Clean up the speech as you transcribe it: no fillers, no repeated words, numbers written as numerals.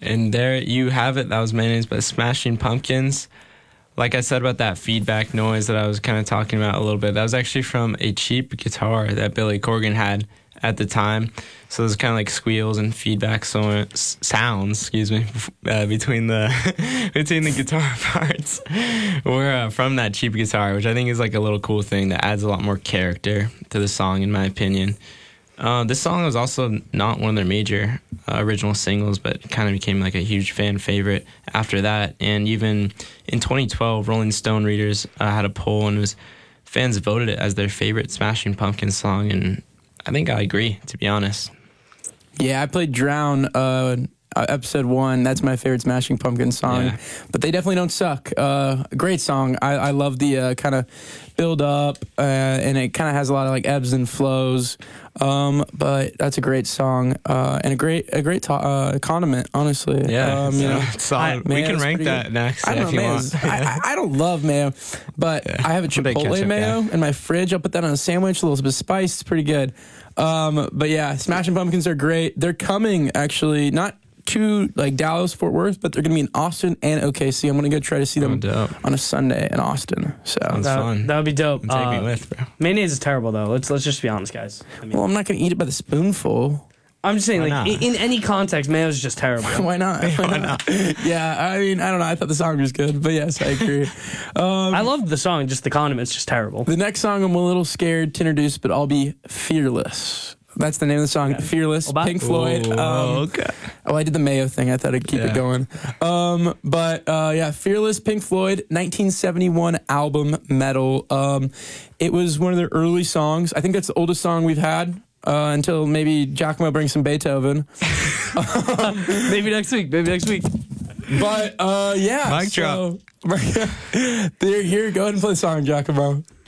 And there you have it. That was Mayonnaise by Smashing Pumpkins. Like I said about that feedback noise that I was kind of talking about a little bit, that was actually from a cheap guitar that Billy Corgan had at the time. So there's kind of like squeals and feedback sounds, between the guitar parts were from that cheap guitar, which I think is like a little cool thing that adds a lot more character to the song, in my opinion. This song was also not one of their major original singles, but kind of became like a huge fan favorite after that. And even in 2012, Rolling Stone readers had a poll, and fans voted it as their favorite Smashing Pumpkins song. And I think I agree, to be honest. Yeah, I played Drown, episode 1. That's my favorite Smashing Pumpkins song. Yeah. But they definitely don't suck. Great song. I love the kind of build up, and it kind of has a lot of like ebbs and flows. But that's a great song, and a great condiment, honestly. Yeah, solid. We can rank that good. Next if you want. I don't love mayo, but yeah. I have a Chipotle mayo in my fridge. I'll put that on a sandwich, a little bit of spice. It's pretty good. But yeah, Smashing Pumpkins are great. They're coming, actually, not to like Dallas, Fort Worth, but they're going to be in Austin and OKC. I'm going to go try to see them on a Sunday in Austin. So that's fun. That would be dope. Take me with, bro. Mayonnaise is terrible, though. Let's just be honest, guys. Well, I'm not going to eat it by the spoonful. I'm just saying, like, in any context, mayo is just terrible. Why not? Why not? Yeah, I mean, I don't know. I thought the song was good, but yes, I agree. I love the song, just the condiment's just terrible. The next song I'm a little scared to introduce, but I'll be Fearless. That's the name of the song, Fearless, Pink Floyd. Okay. Oh, I did the mayo thing. I thought I'd keep it going. But Fearless, Pink Floyd, 1971 album, Metal. It was one of their early songs. I think that's the oldest song we've had. Until maybe Giacomo brings some Beethoven. Maybe next week. But, yeah. Mic drop. Here, go ahead and play the song, Giacomo.